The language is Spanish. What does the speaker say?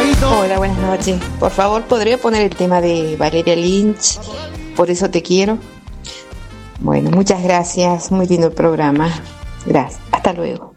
Hola, buenas noches. Por favor, ¿podría poner el tema de Valeria Lynch? Por eso te quiero. Bueno, muchas gracias. Muy lindo el programa. Gracias. Hasta luego.